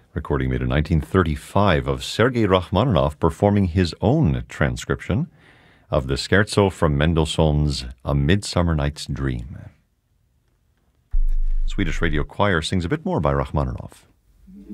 recording made in 1935 of Sergei Rachmaninoff performing his own transcription of the scherzo from Mendelssohn's A Midsummer Night's Dream. Swedish Radio Choir sings a bit more by Rachmaninoff.